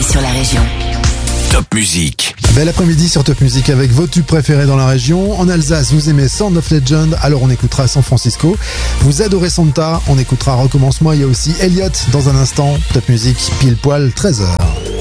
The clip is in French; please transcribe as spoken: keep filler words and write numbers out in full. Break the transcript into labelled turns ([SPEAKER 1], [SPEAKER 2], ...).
[SPEAKER 1] sur la région.
[SPEAKER 2] Top Musique.
[SPEAKER 3] Bel après-midi sur Top Musique avec vos tubes préférés dans la région. En Alsace, vous aimez Sound of Legend, alors on écoutera San Francisco. Vous adorez Santa, on écoutera Recommencement. Il y a aussi Elliott dans un instant. Top Musique, pile poil, treize heures.